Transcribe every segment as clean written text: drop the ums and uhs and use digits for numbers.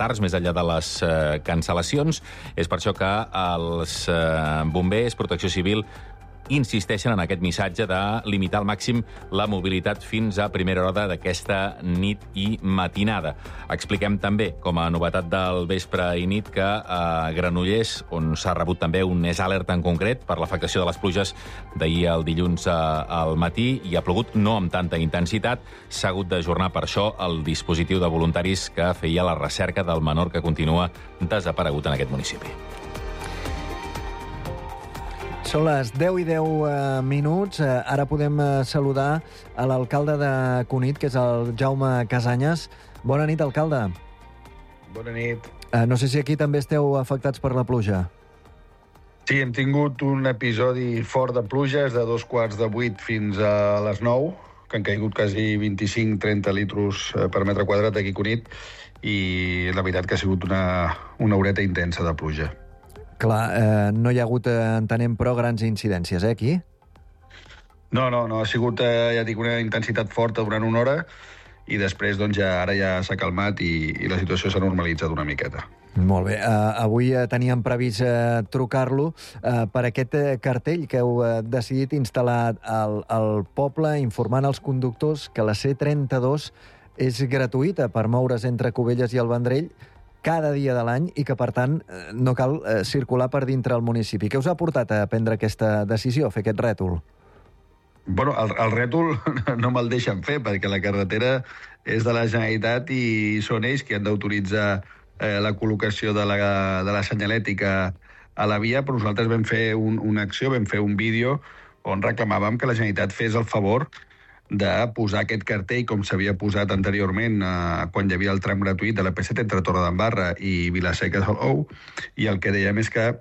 retards, més enllà de les cancel·lacions. És per això que els bombers, Protecció Civil, insisteixen en aquest missatge de limitar al màxim la mobilitat fins a primera hora d'aquesta nit i matinada. Expliquem també, com a novetat del vespre i nit, que a Granollers, on s'ha rebut també un més alert en concret per l'afectació de les pluges d'ahir al dilluns al matí, i ha plogut no amb tanta intensitat. S'ha hagut d'ajornar per això el dispositiu de voluntaris que feia la recerca del menor que continua desaparegut en aquest municipi. Són les 10 i 10 minuts. Ara podem saludar a l'alcalde de Cunit, que és el Jaume Casanyes. Bona nit, alcalde. Bona nit. No sé si aquí també esteu afectats per la pluja. Sí, hem tingut un episodi fort de pluges de 7:15 fins a les 9, que han caigut quasi 25-30 litros per metre quadrat aquí a Cunit, i la veritat que ha sigut una horeta intensa de pluja. Clar, no hi ha hagut, entenem, però grans incidències, aquí? No, ha sigut, ja dic, una intensitat forta durant una hora, i després doncs, ara ja s'ha calmat i la situació s'ha normalitzat una miqueta. Molt bé. Avui teníem previst trucar-lo per aquest cartell que heu decidit instal·lar al poble, informant els conductors que la C32 és gratuïta per moure's entre Cubelles i el Vendrell cada dia de l'any i que, per tant, no cal circular per dintre el municipi. Què us ha portat a prendre aquesta decisió, a fer aquest rètol? Bueno, el rètol no me'l deixen fer, perquè la carretera és de la Generalitat i són ells qui han d'autoritzar la col·locació de la senyalètica a la via, però nosaltres vam fer una acció, vam fer un vídeo on reclamàvem que la Generalitat fes el favor de posar aquest cartell com s'havia posat anteriorment quan hi havia el tram gratuït de la P7 entre Torredembarra i Vila-seca del Ou, i el que dèiem és que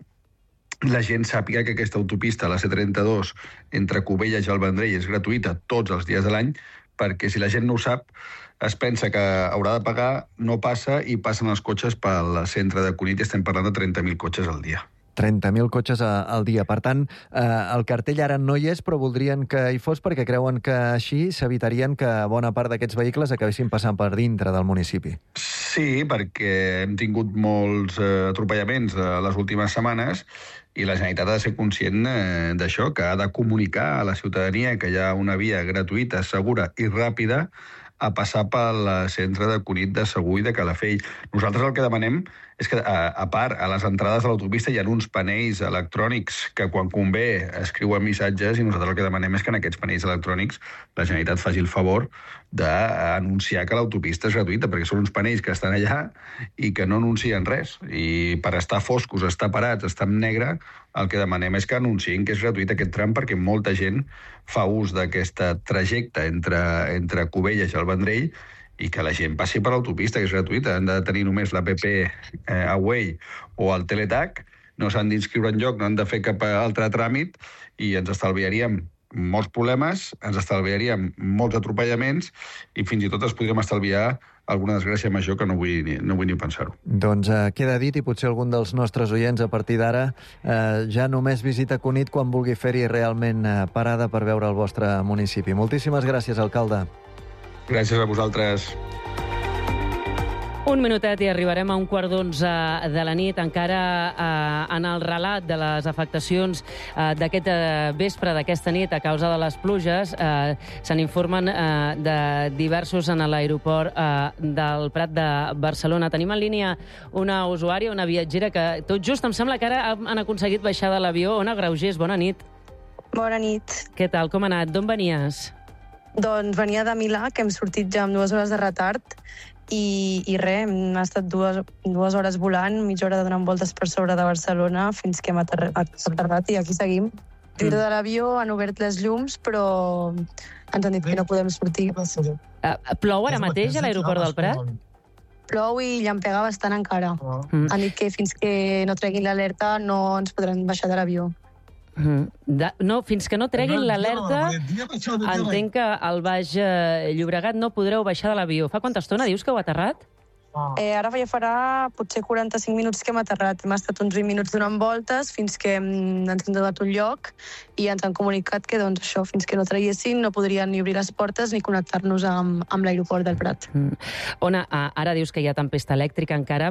la gent sàpiga que aquesta autopista, la C32, entre Cubelles i el Vendrell, és gratuïta tots els dies de l'any, perquè si la gent no ho sap, es pensa que haurà de pagar, no passa, i passen els cotxes pel centre de Cunit, i estem parlant de 30.000 cotxes al dia. 30.000 cotxes al dia. Per tant, el cartell ara no hi és, però voldrien que hi fos perquè creuen que així s'evitarien que bona part d'aquests vehicles acabessin passant per dintre del municipi. Sí, perquè hem tingut molts atropellaments les últimes setmanes i la Generalitat ha de ser conscient d'això, que ha de comunicar a la ciutadania que hi ha una via gratuïta, segura i ràpida a passar pel centre de Cunit, de Segur i de Calafell. Nosaltres el que demanem és que, a part, a les entrades de l'autopista hi ha uns panells electrònics que quan convé escriuen missatges, i nosaltres el que demanem és que en aquests panells electrònics la Generalitat faci el favor d'anunciar que l'autopista és gratuïta, perquè són uns panells que estan allà i que no anuncien res. I per estar foscos, estar parats, estar en negre, el que demanem és que anunciïn que és gratuït aquest tram, perquè molta gent fa ús d'aquesta trajecte entre Cubelles i el Vendrell, i que la gent passi per l'autopista, que és gratuïta. Han de tenir només l'APP Away o el Teletag, no s'han d'inscriure enlloc, no han de fer cap altre tràmit, i ens estalviaríem molts problemes, ens estalviaríem molts atropellaments i fins i tot es podríem estalviar alguna desgràcia major que no vull ni pensar-ho. Doncs queda dit, i potser algun dels nostres oients a partir d'ara ja només visita Cunit quan vulgui fer-hi realment parada per veure el vostre municipi. Moltíssimes gràcies, alcalde. Gràcies a vosaltres. Un minutet i arribarem a 11:15 de la nit, encara en el relat de les afectacions d'aquest vespre, d'aquesta nit, a causa de les pluges. Se n'informen de diversos en l'aeroport del Prat de Barcelona. Tenim en línia una usuària, una viatgera, que tot just em sembla que ara han aconseguit baixar de l'avió. Ona Graugés, bona nit. Bona nit. Què tal, com ha anat? D'on venies? Doncs venia de Milà, que hem sortit ja amb 2 hores de retard, i res, hem estat dues hores volant, mitja hora donant voltes per sobre de Barcelona fins que hem aterrat i aquí seguim. Dintre de l'avió han obert les llums, però ens han dit que no podem sortir. Plou ara mateix a l'aeroport del Prat? Plou i llampega bastant encara. Han dit que fins que no treguin l'alerta no ens podran baixar de l'avió. No, fins que no treguin l'alerta, entenc que al Baix Llobregat no podreu baixar de l'avió. Fa quanta estona dius que heu aterrat? Ara ja farà potser 45 minuts que hem aterrat. Hem estat uns 20 minuts donant voltes fins que ens hem trobat un lloc i ens han comunicat que doncs, això, fins que no traguessin no podrien ni obrir les portes ni connectar-nos amb l'aeroport del Prat. Ona, ara dius que hi ha tempesta elèctrica encara.